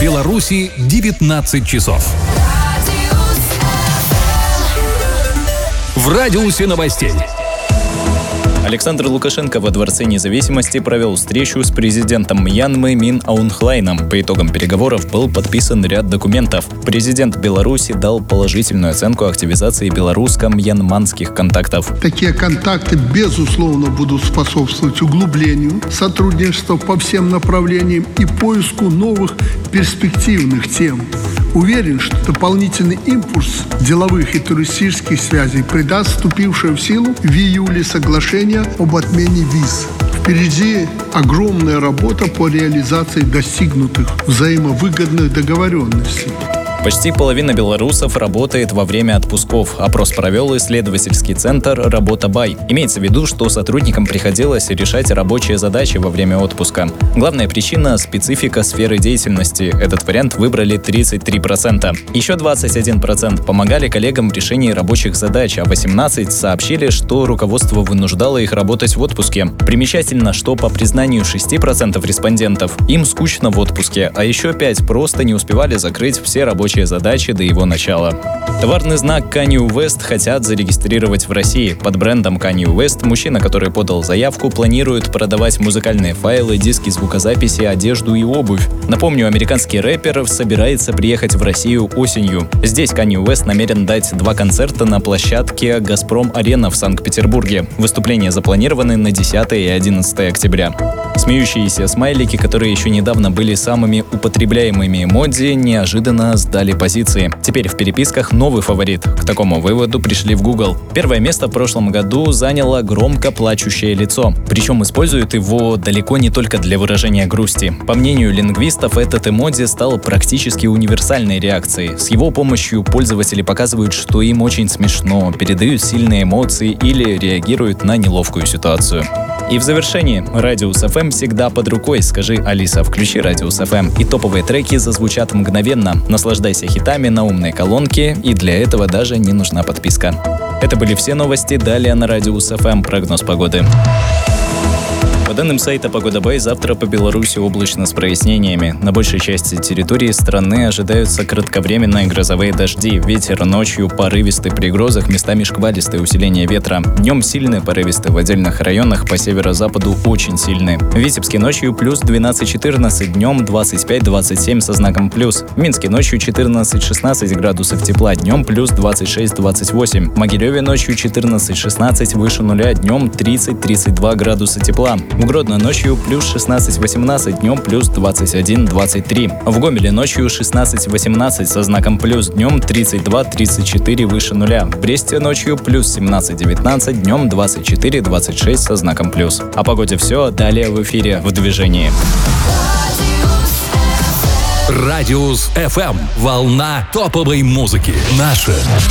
Беларуси 19 часов. В радиусе новостей. Александр Лукашенко во Дворце независимости провел встречу с президентом Мьянмы Мин Аун Хлайном. По итогам переговоров был подписан ряд документов. Президент Беларуси дал положительную оценку активизации белорусско-мьянманских контактов. Такие контакты, безусловно, будут способствовать углублению сотрудничества по всем направлениям и поиску новых перспективных тем. Уверен, что дополнительный импульс деловых и туристических связей придаст вступившее в силу в июле соглашение об отмене виз. Впереди огромная работа по реализации достигнутых взаимовыгодных договоренностей. Почти половина белорусов работает во время отпусков. Опрос провел исследовательский центр «Работа.бай». Имеется в виду, что сотрудникам приходилось решать рабочие задачи во время отпуска. Главная причина – специфика сферы деятельности. Этот вариант выбрали 33%. Еще 21% помогали коллегам в решении рабочих задач, а 18% сообщили, что руководство вынуждало их работать в отпуске. Примечательно, что по признанию 6% респондентов им скучно в отпуске, а еще 5% просто не успевали закрыть все рабочие задачи до его начала. Товарный знак Kanye West хотят зарегистрировать в России. Под брендом Kanye West мужчина, который подал заявку, планирует продавать музыкальные файлы, диски звукозаписи, одежду и обувь. Напомню, американский рэпер собирается приехать в Россию осенью. Здесь Kanye West намерен дать 2 концерта на площадке «Газпром-Арена» в Санкт-Петербурге. Выступления запланированы на 10 и 11 октября. Смеющиеся смайлики, которые еще недавно были самыми употребляемыми эмодзи, неожиданно сдали позиции. Теперь в переписках новый фаворит. К такому выводу пришли в Google. Первое место в прошлом году заняло громко плачущее лицо. Причем используют его далеко не только для выражения грусти. По мнению лингвистов, этот эмодзи стал практически универсальной реакцией. С его помощью пользователи показывают, что им очень смешно, передают сильные эмоции или реагируют на неловкую ситуацию. И в завершении, Радиус FM всегда под рукой. Скажи: Алиса, включи Радиус FM, и топовые треки зазвучат мгновенно. Наслаждайся хитами на умной колонке, и для этого даже не нужна подписка. Это были все новости. Далее на Радиус FM прогноз погоды. По данным сайта Погода.бай, завтра по Беларуси облачно с прояснениями. На большей части территории страны ожидаются кратковременные грозовые дожди. Ветер ночью порывистый при грозах, местами шквалистое усиление ветра. Днем сильный порывистый в отдельных районах, по северо-западу очень сильный. В Витебске ночью плюс 12-14, днем 25-27 со знаком плюс. В Минске ночью 14-16 градусов тепла, днем плюс 26-28. В Могилеве ночью 14-16 выше нуля, днем 30-32 градуса тепла. В Гродно ночью плюс 16-18, днем плюс 21-23. В Гомеле ночью 16-18 со знаком плюс, днем 32-34 выше нуля. В Бресте ночью плюс 17-19, днем 24-26 со знаком плюс. О погоде все, далее в эфире «В движении». Радиус FM. Волна топовой музыки. Наша